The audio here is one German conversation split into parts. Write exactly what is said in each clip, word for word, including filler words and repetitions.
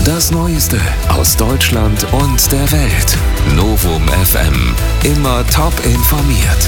Das Neueste aus Deutschland und der Welt. Novum F M. Immer top informiert.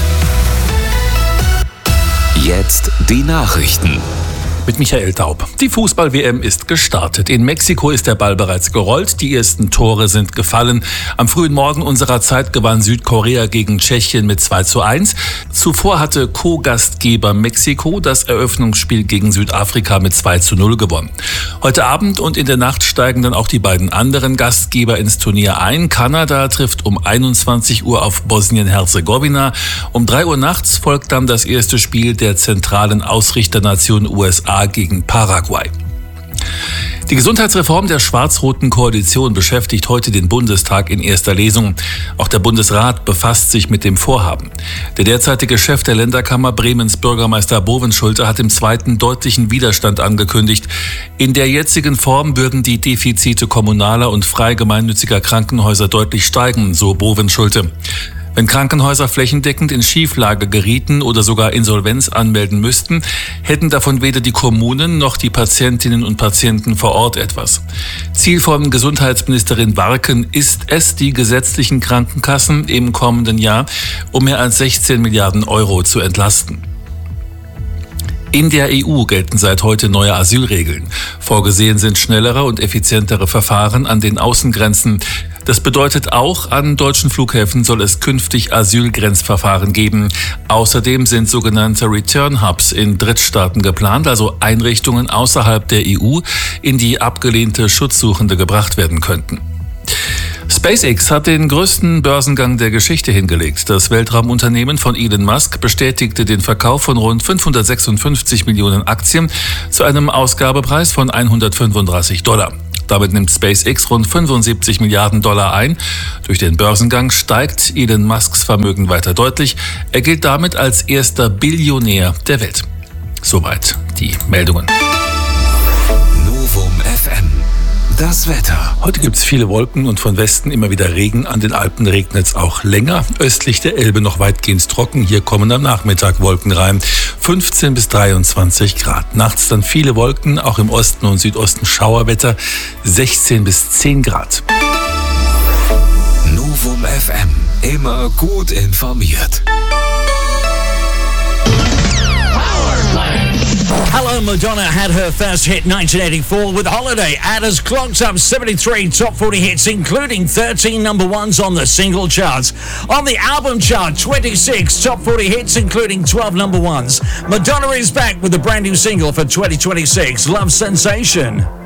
Jetzt die Nachrichten. Mit Michael Daub. Die Fußball-W M ist gestartet. In Mexiko ist der Ball bereits gerollt. Die ersten Tore sind gefallen. Am frühen Morgen unserer Zeit gewann Südkorea gegen Tschechien mit zwei zu eins. Zuvor hatte Co-Gastgeber Mexiko das Eröffnungsspiel gegen Südafrika mit zwei zu null gewonnen. Heute Abend und in der Nacht steigen dann auch die beiden anderen Gastgeber ins Turnier ein. Kanada trifft um einundzwanzig Uhr auf Bosnien-Herzegowina. Um drei Uhr nachts folgt dann das erste Spiel der zentralen Ausrichternation U S A gegen Paraguay. Die Gesundheitsreform der schwarz-roten Koalition beschäftigt heute den Bundestag in erster Lesung. Auch der Bundesrat befasst sich mit dem Vorhaben. Der derzeitige Chef der Länderkammer Bremens, Bürgermeister Bovenschulte, hat im zweiten deutlichen Widerstand angekündigt. In der jetzigen Form würden die Defizite kommunaler und frei gemeinnütziger Krankenhäuser deutlich steigen, so Bovenschulte. Wenn Krankenhäuser flächendeckend in Schieflage gerieten oder sogar Insolvenz anmelden müssten, hätten davon weder die Kommunen noch die Patientinnen und Patienten vor Ort etwas. Ziel von Gesundheitsministerin Warken ist es, die gesetzlichen Krankenkassen im kommenden Jahr um mehr als sechzehn Milliarden Euro zu entlasten. In der E U gelten seit heute neue Asylregeln. Vorgesehen sind schnellere und effizientere Verfahren an den Außengrenzen. Das bedeutet auch, an deutschen Flughäfen soll es künftig Asylgrenzverfahren geben. Außerdem sind sogenannte Return Hubs in Drittstaaten geplant, also Einrichtungen außerhalb der E U, in die abgelehnte Schutzsuchende gebracht werden könnten. SpaceX hat den größten Börsengang der Geschichte hingelegt. Das Weltraumunternehmen von Elon Musk bestätigte den Verkauf von rund fünfhundertsechsundfünfzig Millionen Aktien zu einem Ausgabepreis von hundertfünfunddreißig Dollar. Damit nimmt SpaceX rund fünfundsiebzig Milliarden Dollar ein. Durch den Börsengang steigt Elon Musks Vermögen weiter deutlich. Er gilt damit als erster Billionär der Welt. Soweit die Meldungen. Novum F M. Das Wetter. Heute gibt es viele Wolken und von Westen immer wieder Regen. An den Alpen regnet es auch länger. Östlich der Elbe noch weitgehend trocken. Hier kommen am Nachmittag Wolken rein. fünfzehn bis dreiundzwanzig Grad. Nachts dann viele Wolken, auch im Osten und Südosten Schauerwetter. sechzehn bis zehn Grad. Novum F M. Immer gut informiert. Hello, Madonna had her first hit nineteen eighty-four with Holiday. Adders clocked up seventy-three top forty hits, including thirteen number ones on the single charts. On the album chart, twenty-six top forty hits, including twelve number ones. Madonna is back with a brand new single for twenty twenty-six, Love Sensation.